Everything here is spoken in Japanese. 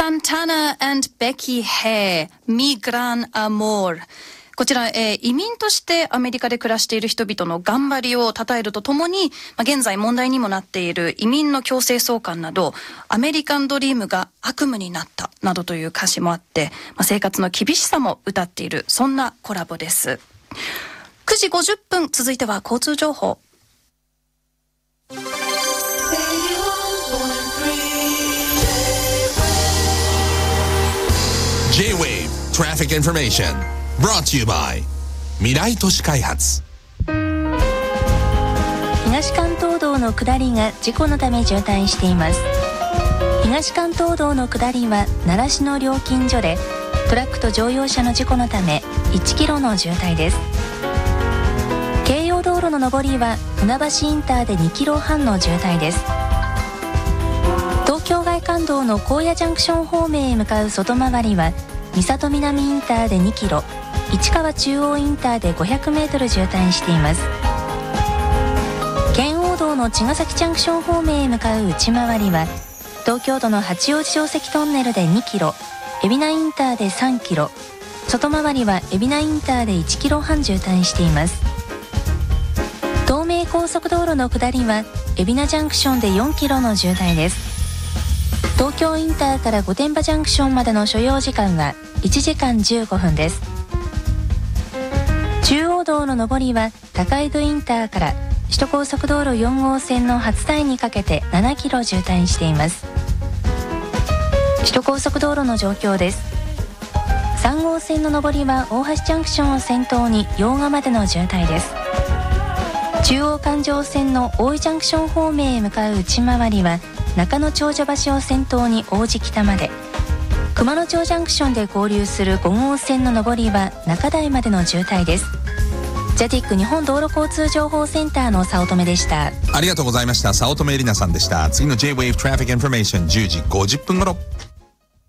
Santana and Becky Hay, Mi Gran Amor。こちら、移民としてアメリカで暮らしている人々の頑張りを称えるとともに、現在問題にもなっている移民の強制送還など、アメリカンドリームが悪夢になったなどという歌詞もあって、生活の厳しさも歌っている、そんなコラボです。9時50分、続いては交通情報。 J-Wave Traffic Information Brought to you by 未来都市開発。 東関東道の下りが事故のため渋滞しています。東関東道の下りは習志野料金所でトラックと乗用車の事故のため1キロの渋滞です。京葉道路の上りは船橋インターで2キロ半の渋滞です。東京外環道の高野ジャンクション方面へ向かう外回りは三郷南インターで2キロ、市川中央インターで500メートル渋滞しています。圏央道の茅ヶ崎ジャンクション方面へ向かう内回りは東京都の八王子城跡トンネルで2キロ、海老名インターで3キロ、外回りは海老名インターで1キロ半渋滞しています。東名高速道路の下りは海老名ジャンクションで4キロの渋滞です。東京インターから御殿場ジャンクションまでの所要時間は1時間15分です。中央道の上りは高井戸インターから首都高速道路4号線の初台にかけて7キロ渋滞しています。首都高速道路の状況です。3号線の上りは大橋ジャンクションを先頭に用賀までの渋滞です。中央環状線の大井ジャンクション方面へ向かう内回りは中野長者橋を先頭に王子北まで、熊野町ジャンクションで合流する5号線の上りは中台までの渋滞です。ジャティック日本道路交通情報センターの早乙女でした。 ありがとうございました。早乙女エリナさんでした。次の J-Wave Traffic Information 10時50分頃。